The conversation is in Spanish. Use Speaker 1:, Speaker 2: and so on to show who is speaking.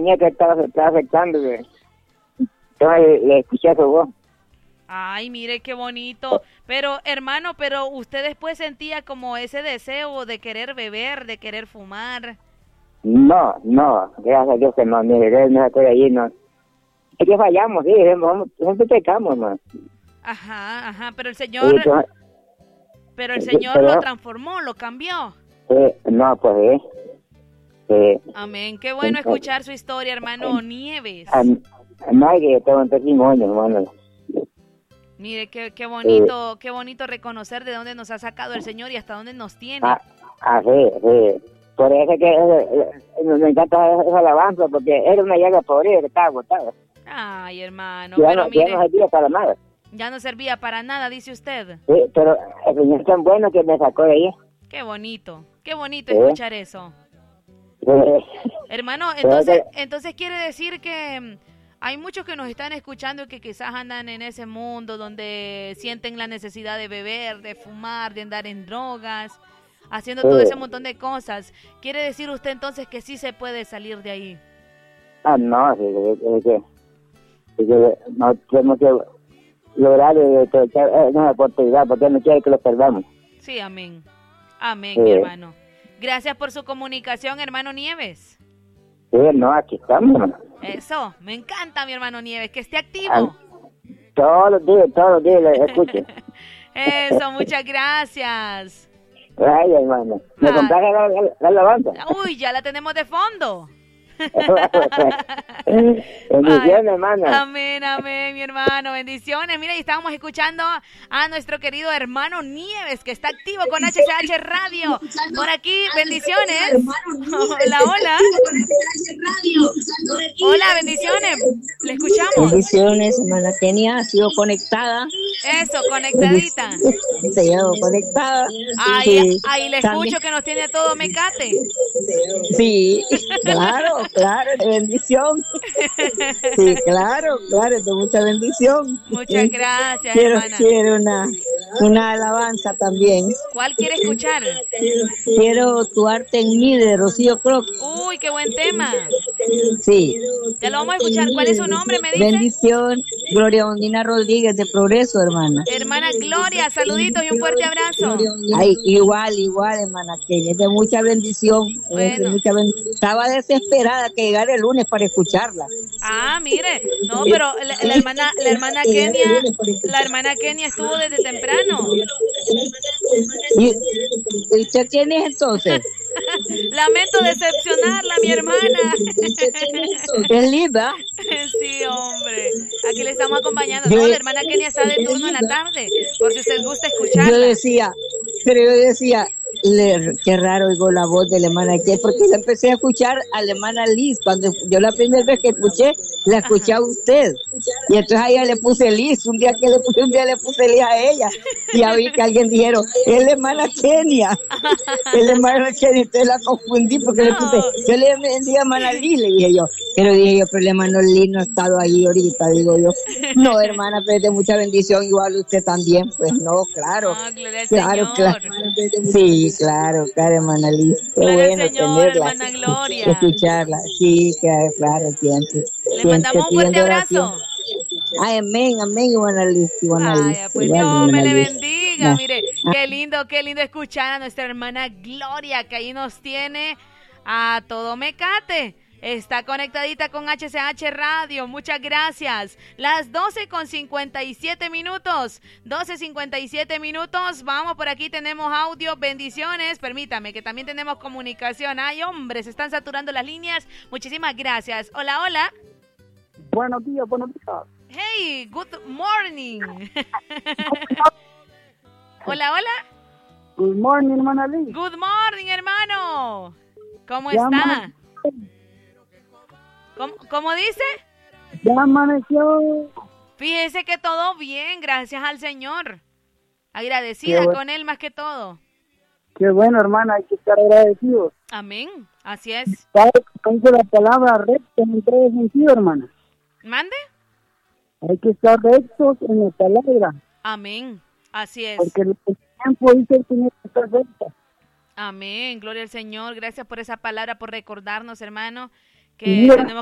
Speaker 1: venía que estaba afectando. Entonces le escuché su voz.
Speaker 2: Ay, mire qué bonito. Pero, hermano, pero usted después sentía como ese deseo de querer beber, de querer fumar.
Speaker 1: No, gracias a Dios que no, ni bebé, no estoy allí, no. Es que fallamos, sí, siempre pecamos, ¿no?
Speaker 2: Ajá, pero el Señor, lo transformó, lo cambió.
Speaker 1: No, pues
Speaker 2: Amén, qué bueno escuchar su historia, hermano Nieves.
Speaker 1: No, que yo tengo un testimonio, hermano.
Speaker 2: Mire, qué bonito reconocer de dónde nos ha sacado el Señor y hasta dónde nos tiene.
Speaker 1: Sí. Por eso que me encanta esa alabanza, porque era una llaga podrida que estaba agotada.
Speaker 2: Ay, hermano,
Speaker 1: pero mire, ya no servía para nada.
Speaker 2: Ya no servía para nada, dice usted.
Speaker 1: Sí, pero el Señor es tan bueno que me sacó de ahí.
Speaker 2: Qué bonito escuchar eso. Hermano, entonces quiere decir que hay muchos que nos están escuchando que quizás andan en ese mundo donde sienten la necesidad de beber, de fumar, de andar en drogas, haciendo todo ese montón de cosas. ¿Quiere decir usted entonces que sí se puede salir de ahí?
Speaker 1: No, es que no tenemos que lograr una oportunidad, porque no quiere que lo perdamos.
Speaker 2: Sí, amén, mi hermano. Gracias por su comunicación, hermano Nieves.
Speaker 1: Sí, aquí estamos, hermano.
Speaker 2: Eso, me encanta, mi hermano Nieves, que esté activo.
Speaker 1: Todos los días le escucho.
Speaker 2: Eso, muchas gracias.
Speaker 1: Ay, hermano, ¿me compraste la alabanza?
Speaker 2: Uy, ya la tenemos de fondo.
Speaker 1: Bendiciones, hermano.
Speaker 2: Amén, mi hermano, bendiciones. Mira, y estábamos escuchando a nuestro querido hermano Nieves, que está activo con HCH Radio. Por aquí, bendiciones. Hola. Hola, bendiciones. Le escuchamos.
Speaker 3: Bendiciones, hermana Kenia, ha sido conectada.
Speaker 2: Eso, conectadita.
Speaker 3: Se quedó conectada.
Speaker 2: Ahí le escucho que nos tiene todo mecate.
Speaker 3: Sí, claro, de bendición. Sí, claro, de mucha bendición.
Speaker 2: Muchas gracias, hermana.
Speaker 3: Quiero una alabanza también.
Speaker 2: ¿Cuál quiere escuchar?
Speaker 3: Quiero Tu arte en mí, de Rocío Croc.
Speaker 2: Uy, qué buen tema.
Speaker 3: Sí.
Speaker 2: Ya lo vamos a escuchar. ¿Cuál es su nombre, me dice?
Speaker 3: Bendición, Gloria Ondina Rodríguez de Progreso, hermana.
Speaker 2: Hermana Gloria, saluditos y un fuerte abrazo.
Speaker 3: Ay, igual, hermana Kenia, es de mucha bendición.
Speaker 2: Bueno.
Speaker 3: Estaba desesperada que llegara el lunes para escucharla.
Speaker 2: Mire, no, pero la hermana Kenia estuvo desde temprano.
Speaker 3: ¿Y usted quién es entonces?
Speaker 2: Lamento decepcionarla, mi hermana.
Speaker 3: ¿Es linda?
Speaker 2: Sí, hombre. Aquí le estamos acompañando. No, la hermana Kenia está de turno en la tarde, por si usted gusta escucharla.
Speaker 3: Yo decía, qué raro oigo la voz de la hermana Kenia, porque yo empecé a escuchar a la hermana Liz. Cuando yo la primera vez que escuché, la escuché a usted. Y entonces a ella le puse Liz. Un día le puse Liz a ella. Y ya vi que alguien dijeron, es la hermana Kenia. Es la hermana Kenia. Entonces la confundí porque le puse, yo le vendí a hermana Liz, le dije yo. Pero la hermana Liz no ha estado ahí ahorita, digo yo. No, hermana, pero es de mucha bendición, igual usted también. Pues no, claro. Claro. Sí, claro, hermana Liz. Qué bueno tenerla,
Speaker 2: hermana Gloria.
Speaker 3: Escucharla. Sí, claro, siempre.
Speaker 2: Le mandamos un fuerte abrazo.
Speaker 3: Ay, amén, hermana Liz.
Speaker 2: Pues Dios me le bendiga. Mire, qué lindo escuchar a nuestra hermana Gloria, que ahí nos tiene a todo mecate. Está conectadita con HCH Radio. Muchas gracias. Las 12:57 minutos. 12:57 minutos. Vamos, por aquí tenemos audio. Bendiciones. Permítame que también tenemos comunicación. Ay, hombre, se están saturando las líneas. Muchísimas gracias. Hola.
Speaker 4: Buenos días.
Speaker 2: Hey, good morning. Hola.
Speaker 4: Good morning, hermana Liz.
Speaker 2: Good morning, hermano. ¿Cómo está? ¿Cómo dice?
Speaker 4: Ya amaneció.
Speaker 2: Fíjese que todo bien, gracias al Señor. Agradecida con Él más que todo.
Speaker 4: Qué bueno, hermana, hay que estar agradecidos.
Speaker 2: Amén, así es.
Speaker 4: Con la palabra recta en todo sentido, hermana.
Speaker 2: ¿Mande?
Speaker 4: Hay que estar rectos en la palabra.
Speaker 2: Amén, así es.
Speaker 4: Porque el tiempo dice el Señor que está recta.
Speaker 2: Amén, gloria al Señor. Gracias por esa palabra, por recordarnos, hermano, que tenemos